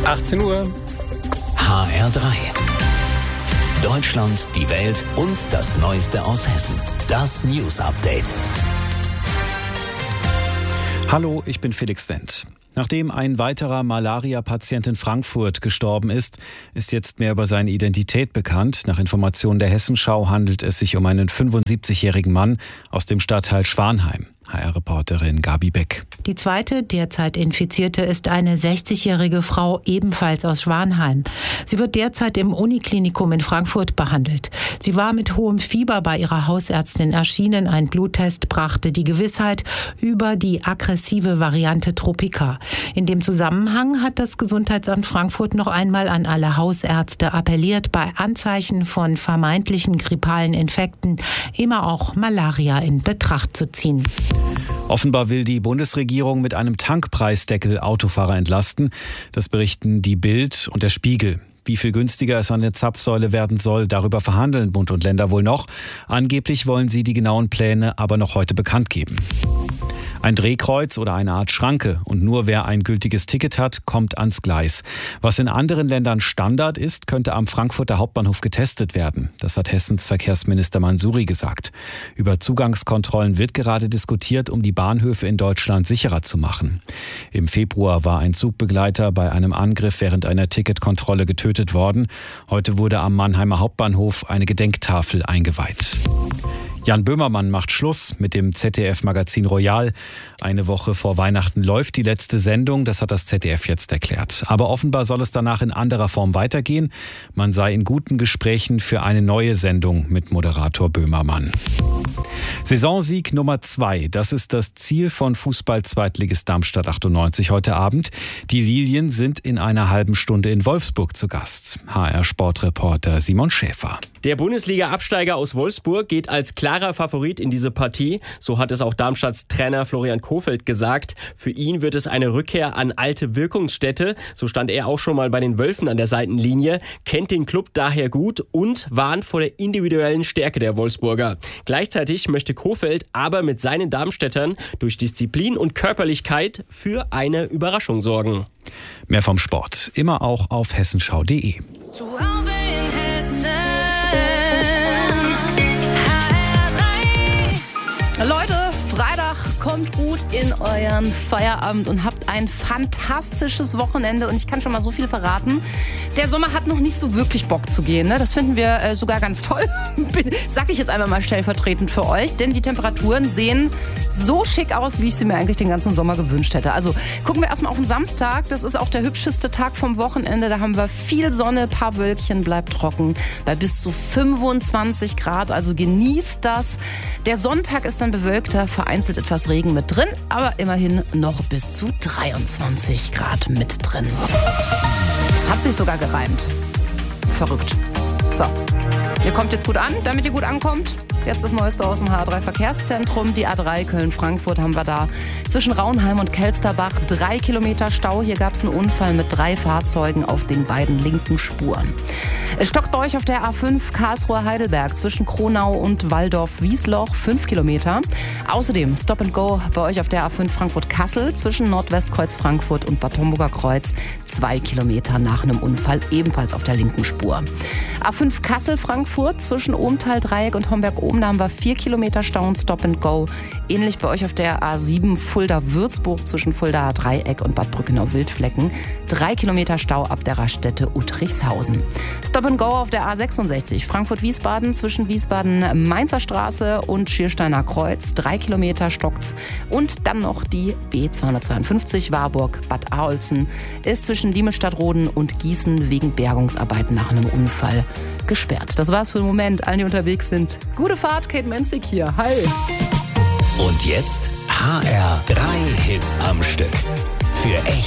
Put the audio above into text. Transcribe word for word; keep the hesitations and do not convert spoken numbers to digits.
achtzehn Uhr. H R drei. Deutschland, die Welt und das Neueste aus Hessen. Das News Update. Hallo, ich bin Felix Wendt. Nachdem ein weiterer Malaria-Patient in Frankfurt gestorben ist, ist jetzt mehr über seine Identität bekannt. Nach Informationen der Hessenschau handelt es sich um einen fünfundsiebzigjährigen Mann aus dem Stadtteil Schwanheim. H R-Reporterin Gabi Beck. Die zweite derzeit Infizierte ist eine sechzigjährige Frau, ebenfalls aus Schwanheim. Sie wird derzeit im Uniklinikum in Frankfurt behandelt. Sie war mit hohem Fieber bei ihrer Hausärztin erschienen. Ein Bluttest brachte die Gewissheit über die aggressive Variante Tropica. In dem Zusammenhang hat das Gesundheitsamt Frankfurt noch einmal an alle Hausärzte appelliert, bei Anzeichen von vermeintlichen grippalen Infekten immer auch Malaria in Betracht zu ziehen. Offenbar will die Bundesregierung mit einem Tankpreisdeckel Autofahrer entlasten. Das berichten die Bild und der Spiegel. Wie viel günstiger es an der Zapfsäule werden soll, darüber verhandeln Bund und Länder wohl noch. Angeblich wollen sie die genauen Pläne aber noch heute bekannt geben. Ein Drehkreuz oder eine Art Schranke und nur wer ein gültiges Ticket hat, kommt ans Gleis. Was in anderen Ländern Standard ist, könnte am Frankfurter Hauptbahnhof getestet werden. Das hat Hessens Verkehrsminister Mansouri gesagt. Über Zugangskontrollen wird gerade diskutiert, um die Bahnhöfe in Deutschland sicherer zu machen. Im Februar war ein Zugbegleiter bei einem Angriff während einer Ticketkontrolle getötet worden. Heute wurde am Mannheimer Hauptbahnhof eine Gedenktafel eingeweiht. Jan Böhmermann macht Schluss mit dem Z D F-Magazin Royal. Eine Woche vor Weihnachten läuft die letzte Sendung, das hat das Z D F jetzt erklärt. Aber offenbar soll es danach in anderer Form weitergehen. Man sei in guten Gesprächen für eine neue Sendung mit Moderator Böhmermann. Saisonsieg Nummer zwei, das ist das Ziel von Fußball-Zweitligist Darmstadt achtundneunzig heute Abend. Die Lilien sind in einer halben Stunde in Wolfsburg zu Gast. H R-Sportreporter Simon Schäfer. Der Bundesliga-Absteiger aus Wolfsburg geht als klarer Favorit in diese Partie. So hat es auch Darmstadts Trainer Florian Kohfeldt gesagt. Für ihn wird es eine Rückkehr an alte Wirkungsstätte. So stand er auch schon mal bei den Wölfen an der Seitenlinie, kennt den Club daher gut und warnt vor der individuellen Stärke der Wolfsburger. Gleichzeitig möchte Kohfeldt aber mit seinen Darmstädtern durch Disziplin und Körperlichkeit für eine Überraschung sorgen. Mehr vom Sport, immer auch auf hessenschau punkt de. Zu Hause in Hessen. Leute, Freitag kommt gut in euren Feierabend und habt ein fantastisches Wochenende. Und ich kann schon mal so viel verraten. Der Sommer hat noch nicht so wirklich Bock zu gehen. Ne? Das finden wir äh, sogar ganz toll. Sag ich jetzt einfach mal stellvertretend für euch. Denn die Temperaturen sehen so schick aus, wie ich sie mir eigentlich den ganzen Sommer gewünscht hätte. Also gucken wir erstmal auf den Samstag. Das ist auch der hübscheste Tag vom Wochenende. Da haben wir viel Sonne, paar Wölkchen, bleibt trocken. Bei bis zu fünfundzwanzig Grad. Also genießt das. Der Sonntag ist dann bewölkter, vereinzelt etwas Regen mit drin, aber immerhin noch bis zu dreiundzwanzig Grad mit drin. Das hat sich sogar gereimt. Verrückt. So, ihr kommt jetzt gut an, damit ihr gut ankommt. Jetzt das Neueste aus dem H R drei Verkehrszentrum. Die A drei Köln-Frankfurt haben wir da. Zwischen Raunheim und Kelsterbach drei Kilometer Stau. Hier gab es einen Unfall mit drei Fahrzeugen auf den beiden linken Spuren. Es stockt bei euch auf der A fünf Karlsruhe-Heidelberg zwischen Kronau und Walldorf-Wiesloch fünf Kilometer. Außerdem Stop and Go bei euch auf der A fünf Frankfurt-Kassel zwischen Nordwestkreuz Frankfurt und Bad Homburger Kreuz zwei Kilometer nach einem Unfall ebenfalls auf der linken Spur. A fünf Kassel-Frankfurt zwischen Ohmtal-Dreieck und Homberg-Oben, da haben wir vier Kilometer Stau und Stop and Go. Ähnlich bei euch auf der A sieben Fulda-Würzburg zwischen Fuldaer Dreieck und Bad Brückenau-Wildflecken. Drei Kilometer Stau ab der Raststätte Uttrichshausen. Stop and Go auf der A sechsundsechzig Frankfurt-Wiesbaden zwischen Wiesbaden-Mainzer Straße und Schiersteiner Kreuz. Drei Kilometer stockt's. Und dann noch die B zweihundertzweiundfünfzig Warburg-Bad Aolzen ist zwischen Diemestadt-Roden und Gießen wegen Bergungsarbeiten nach einem Unfall gesperrt. Das war's für den Moment. Allen, die unterwegs sind. Gute Fahrt, Kate Menzig hier. Hi. Und jetzt H R drei Hits am Stück. Für echt.